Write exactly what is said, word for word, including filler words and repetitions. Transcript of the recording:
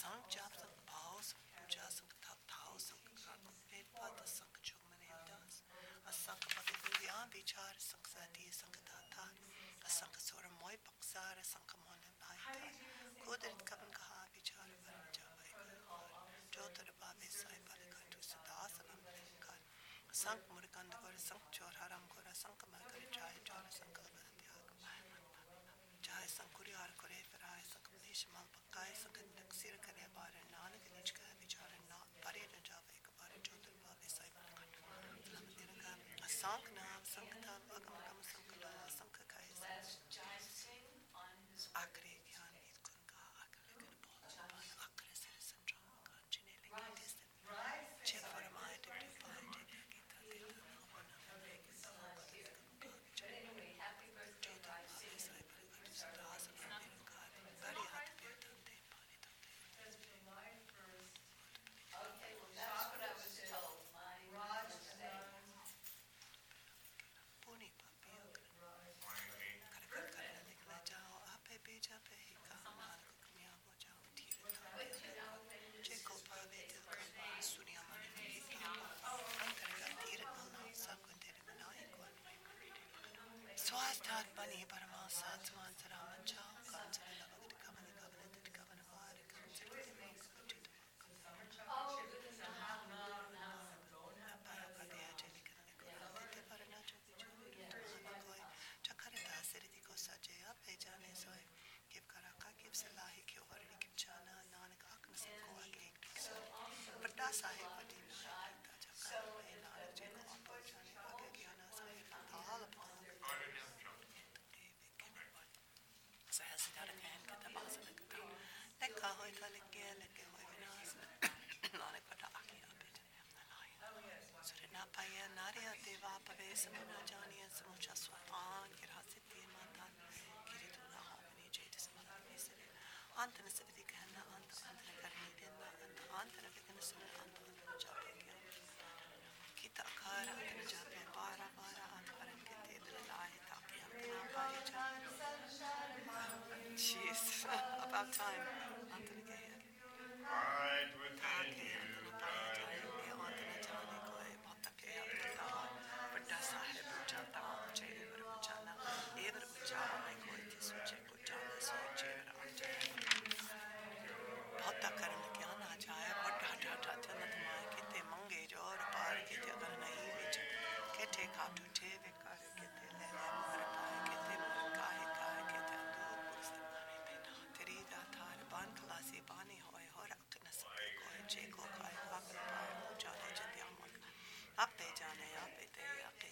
Sank jap sank bao sank puja sank tap tao sank kako pet pata sank chukmane das. A sank pakikulian bichar sank sati sank tata. A sank sora moy paksar sank mona laita. Kudarit kaban kaha bichar varam java ekar. Jotar babe sai palika tu sadasanam kar. A sank murkand kor sank chor haram kor sank makar jai jor sank Jai Sankuri Arkore Farai Sankamanish Malpakai Sankan Naksir Kare Bara Nanak Nichka Vichara Not Parida Java Ekabara Jotar Babe Saipan Lamadinaka Sank Nam Sankatam Agamagam Sankala Sankakai Akre Kyan Kunga Akre Kan Akre Citizen Drama Chineling Distant Chip for my Dipti Swastat Bani Parama Satman Saraman Chow, Kansala Lavagati Kavani Kavana Kavana Vada Chakarita Siddhiko Sajaya Pejane Soy Give Karaka Give Salahi Kyovari Kimchana Nanak Aknas Koagi Perdasa Hepati Chakara Nanak Jeko Apojani Agagiana Sahip Talapang Sahasiddharaka and Katabasana Kata Lekka Hoita Lekya Lekya Hoivinas Nanak Pataki Abit Surina Paya Naria Deva Pave Samana Jani and Samucha Swapan Kirasiti Matan Kirituna Homini Jaitis Manamisiri Antana Sividikana Anta Antana Karinidina Anta Antana Vikanasana Anta Antana Japekya Kita Akara Antana Jape Bara Bara Anta Parankete Dalai Taki Antana Paya Jeez, about time. Antana Gaya Hide within Taki you, Antana God, Paya your Antana Jani Koi Patake Antana Bada Sahib Jata Jay Varmachana Ever Uchana Koi Tisuche Kuchana So Jevra Bhata Karan Kyana Jaya Bada Tata Tanatma Kite Mange Jor Par Kite Agar Nahi Vich Kete Katu Teve Kar Kite Lele Marpai Kite Markai Kai Kite Andu Terida Tar Ban Kalasi Bani Hoy Horak Nasik Koi Jeko Kai Vakar Pai Mujane Jadiamak Ape Jane Ape Te